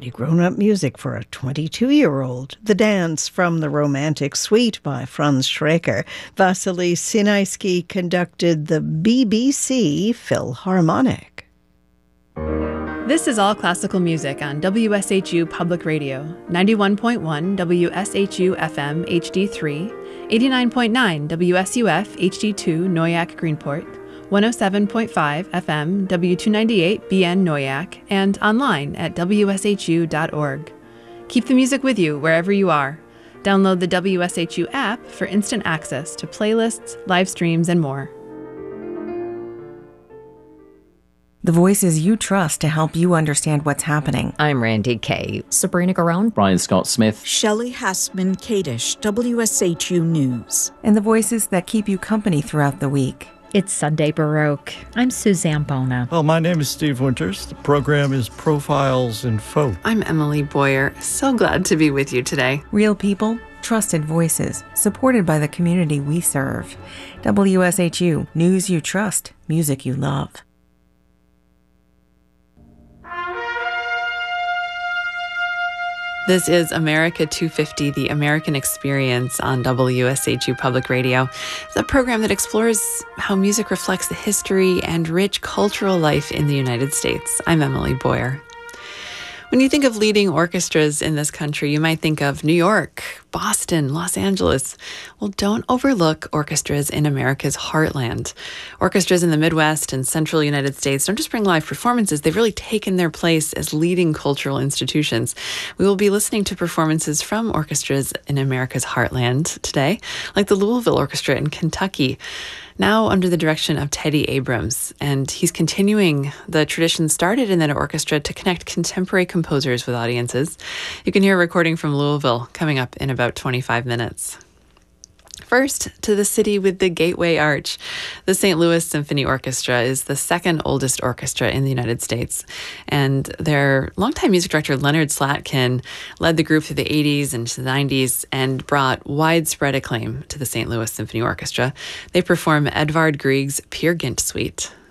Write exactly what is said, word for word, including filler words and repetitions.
pretty grown-up music for a twenty-two-year-old. The Dance from the Romantic Suite by Franz Schreker. Vasily Sinaisky conducted the B B C Philharmonic. This is All Classical Music on W S H U Public Radio, ninety-one point one W S H U F M H D three, eighty-nine point nine W S U F H D two Noyak Greenport, one oh seven point five F M W two ninety-eight B N Noyak, and online at W S H U dot org. Keep the music with you wherever you are. Download the W S H U app for instant access to playlists, live streams, and more. The voices you trust to help you understand what's happening. I'm Randy Kay. Sabrina Garone. Brian Scott Smith. Shelley Hassman Kadish, W S H U News. And the voices that keep you company throughout the week. It's Sunday Baroque. I'm Suzanne Bona. Well, my name is Steve Winters. The program is Profiles in Folk. I'm Emily Boyer. So glad to be with you today. Real people, trusted voices, supported by the community we serve. W S H U, news you trust, music you love. This is America two fifty, the American Experience on W S H U Public Radio. It's a program that explores how music reflects the history and rich cultural life in the United States. I'm Emily Boyer. When you think of leading orchestras in this country, you might think of New York, Boston, Los Angeles. Well, don't overlook orchestras in America's heartland. Orchestras in the Midwest and central United States don't just bring live performances, they've really taken their place as leading cultural institutions. We will be listening to performances from orchestras in America's heartland today, like the Louisville Orchestra in Kentucky, now under the direction of Teddy Abrams. And he's continuing the tradition started in that orchestra to connect contemporary composers with audiences. You can hear a recording from Louisville coming up in about twenty-five minutes. First, to the city with the Gateway Arch. The Saint Louis Symphony Orchestra is the second oldest orchestra in the United States. And their longtime music director, Leonard Slatkin, led the group through the eighties and the nineties and brought widespread acclaim to the Saint Louis Symphony Orchestra. They perform Edvard Grieg's Peer Gynt Suite.